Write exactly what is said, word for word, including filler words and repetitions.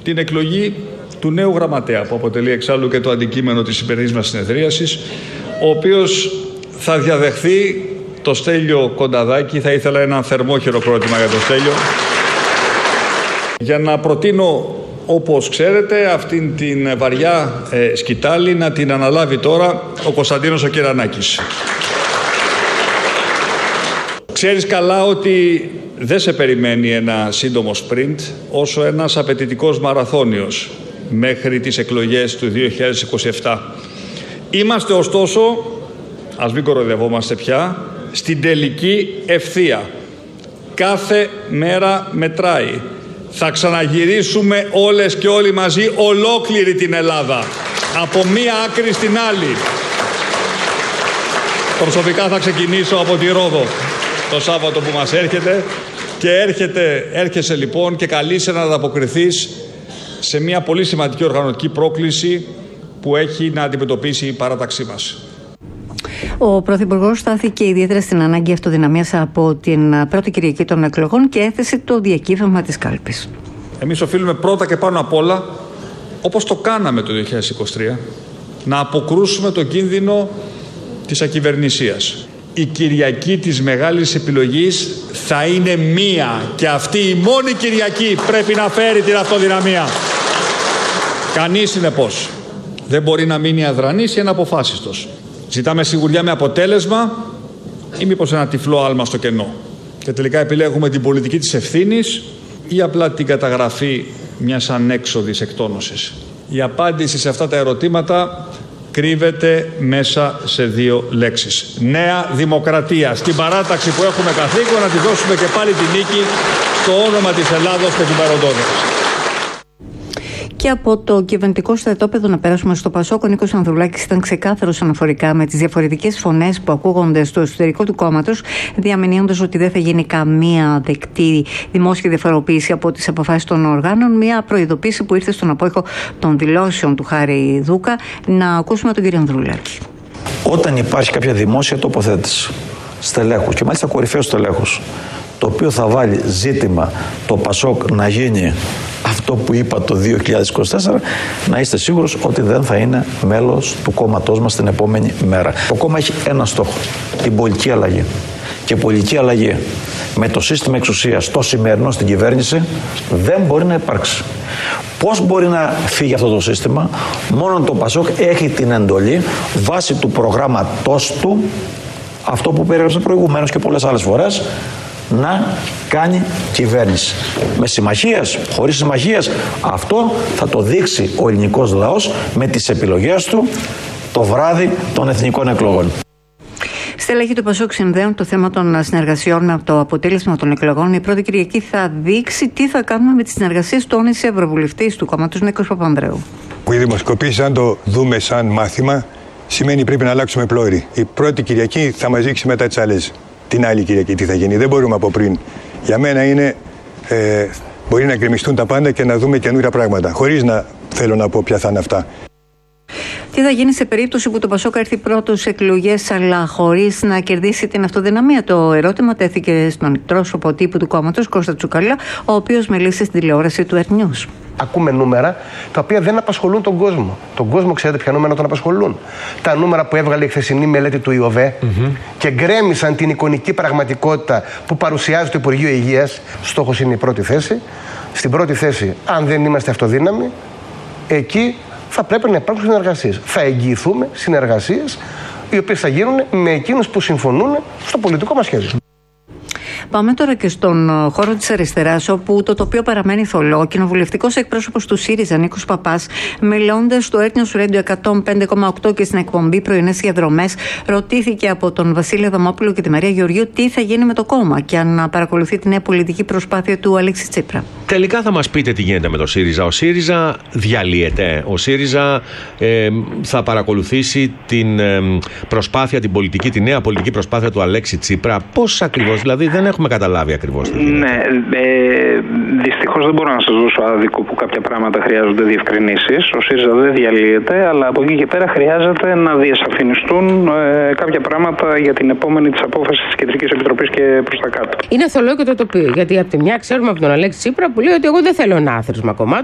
την εκλογή του νέου γραμματέα, που αποτελεί εξάλλου και το αντικείμενο της σημερινής μας συνεδρίασης, ο οποίος θα διαδεχθεί το Στέλιο Κονταδάκη. Θα ήθελα ένα θερμό χειροκρότημα για το Στέλιο, για να προτείνω, όπως ξέρετε, αυτήν την βαριά ε, σκητάλη να την αναλάβει τώρα ο Κωνσταντίνος ο Κυρανάκης. Ξέρεις καλά ότι δεν σε περιμένει ένα σύντομο σπριντ, όσο ένας απαιτητικός μαραθώνιος μέχρι τις εκλογές του δύο χιλιάδες είκοσι επτά. Είμαστε ωστόσο, ας μην κοροϊδευόμαστε πια, στην τελική ευθεία. Κάθε μέρα μετράει. Θα ξαναγυρίσουμε όλες και όλοι μαζί ολόκληρη την Ελλάδα, από μία άκρη στην άλλη. Προσωπικά θα ξεκινήσω από τη Ρόδο το Σάββατο που μας έρχεται και έρχεται, έρχεσαι λοιπόν και καλείσαι να ανταποκριθείς σε μια πολύ σημαντική οργανωτική πρόκληση που έχει να αντιμετωπίσει η παράταξή μας. Ο Πρωθυπουργός στάθηκε ιδιαίτερα στην ανάγκη αυτοδυναμίας από την πρώτη Κυριακή των εκλογών και έθεσε το διακύβευμα της κάλπης. Εμείς οφείλουμε πρώτα και πάνω απ' όλα, όπως το κάναμε το δύο χιλιάδες είκοσι τρία, να αποκρούσουμε το κίνδυνο της ακυβερνησίας. Η Κυριακή της μεγάλης επιλογής θα είναι μία και αυτή η μόνη Κυριακή πρέπει να φέρει την αυτοδυναμία. Κανείς, συνεπώς, δεν μπορεί να μείνει αδρανής ή αναποφάσιστος. Ζητάμε σιγουριά με αποτέλεσμα ή μήπως ένα τυφλό άλμα στο κενό. Και τελικά επιλέγουμε την πολιτική της ευθύνης ή απλά την καταγραφή μιας ανέξοδης εκτόνωσης. Η απάντηση σε αυτά τα ερωτήματα κρύβεται μέσα σε δύο λέξεις. Νέα δημοκρατία. Στην παράταξη που έχουμε καθήκον να τη δώσουμε και πάλι τη νίκη στο όνομα της Ελλάδος και του παροντός. Και από το κυβερνητικό στρατόπεδο να περάσουμε στο Πασόκ. Ο Νίκος Ανδρουλάκης ήταν ξεκάθαρος αναφορικά με τις διαφορετικές φωνές που ακούγονται στο εσωτερικό του κόμματος, διαμηνύοντας ότι δεν θα γίνει καμία δεκτή δημόσια διαφοροποίηση από τις αποφάσεις των οργάνων. Μια προειδοποίηση που ήρθε στον απόϊχο των δηλώσεων του Χάρη Δούκα. Να ακούσουμε τον κύριο Ανδρουλάκη. Όταν υπάρχει κάποια δημόσια τοποθέτηση στελέχους, και μάλιστα κορυφαίου στελέχους, το οποίο θα βάλει ζήτημα το Πασόκ να γίνει αυτό που είπα το δύο χιλιάδες είκοσι τέσσερα, να είστε σίγουρος ότι δεν θα είναι μέλος του κόμματός μας την επόμενη μέρα. Το κόμμα έχει ένα στόχο, την πολιτική αλλαγή. Και πολιτική αλλαγή με το σύστημα εξουσίας το σημερινό στην κυβέρνηση δεν μπορεί να υπάρξει. Πώς μπορεί να φύγει αυτό το σύστημα? Μόνο το Πασόκ έχει την εντολή βάσει του προγράμματός του, αυτό που περιέγραψα προηγουμένως και πολλές άλλες φορές, να κάνει κυβέρνηση. Με συμμαχίες, χωρίς συμμαχίες, αυτό θα το δείξει ο ελληνικός λαός με τις επιλογές του το βράδυ των εθνικών εκλογών. Στελέχη του Πασόκ συνδέουν το θέμα των συνεργασιών με το αποτέλεσμα των εκλογών. Η πρώτη Κυριακή θα δείξει τι θα κάνουμε με τις συνεργασίες, τόνισε Ευρωβουλευτής του κόμματος Νίκος Παπανδρέου. Η δημοσκοπήση, αν το δούμε σαν μάθημα, σημαίνει πρέπει να αλλάξουμε πλώρη. Η πρώτη Κυριακή θα μας δείξει μετά τις άλλες. Την άλλη Κυριακή τι θα γίνει. Δεν μπορούμε από πριν. Για μένα είναι. Ε, μπορεί να γκρεμιστούν τα πάντα και να δούμε καινούργια πράγματα. Χωρίς να θέλω να πω ποια θα είναι αυτά. Τι θα γίνει σε περίπτωση που το Πασόκ έρθει πρώτο σε εκλογές, αλλά χωρίς να κερδίσει την αυτοδυναμία? Το ερώτημα τέθηκε στον εκπρόσωπο τύπου του κόμματος, Κώστα Τσουκαλά, ο οποίος μίλησε στην τηλεόραση του Earth News. Ακούμε νούμερα τα οποία δεν απασχολούν τον κόσμο. Τον κόσμο, ξέρετε ποια νούμερα τον απασχολούν? Τα νούμερα που έβγαλε η χθεσινή μελέτη του ΙΟΒΕ mm-hmm. και γκρέμισαν την εικονική πραγματικότητα που παρουσιάζει το Υπουργείο Υγείας. Στόχος είναι η πρώτη θέση. Στην πρώτη θέση, αν δεν είμαστε αυτοδύναμοι, εκεί θα πρέπει να υπάρξουν συνεργασίες. Θα εγγυηθούμε συνεργασίες οι οποίες θα γίνουν με εκείνους που συμφωνούν στο πολιτικό μας σχέδιο. Πάμε τώρα και στον χώρο της αριστεράς, όπου το τοπίο παραμένει θολό. Ο κοινοβουλευτικός εκπρόσωπος του ΣΥΡΙΖΑ, Νίκος Παπάς, μιλώντας στο Earth News Radio εκατόν πέντε κόμμα οκτώ και στην εκπομπή Πρωινές Διαδρομές, ρωτήθηκε από τον Βασίλη Αδαμόπουλο και τη Μαρία Γεωργίου τι θα γίνει με το κόμμα και αν παρακολουθεί τη νέα πολιτική προσπάθεια του Αλέξη Τσίπρα. Τελικά θα μας πείτε τι γίνεται με το ΣΥΡΙΖΑ. Ο ΣΥΡΙΖΑ διαλύεται. Ο ΣΥΡΙΖΑ ε, θα παρακολουθήσει την ε, προσπάθεια, την πολιτική, τη νέα πολιτική προσπάθεια του Αλέξη Τσίπρα. Πώς ακριβώς, δηλαδή δεν έχουμε καταλάβει ακριβώς τι γίνεται. Ναι, ε, δυστυχώς δεν μπορώ να σας δώσω άδικο που κάποια πράγματα χρειάζονται διευκρινήσεις. Ο ΣΥΡΙΖΑ δεν διαλύεται, αλλά από εκεί και πέρα χρειάζεται να διασαφινιστούν ε, κάποια πράγματα για την επόμενη της απόφαση της Κεντρικής Επιτροπής και προς τα κάτω. Είναι θολό και το τοπίο, γιατί από τη μια ξέρουμε από τον Αλέξη Τσίπρα που λέει ότι εγώ δεν θέλω ένα άθροισμα κομμάτων.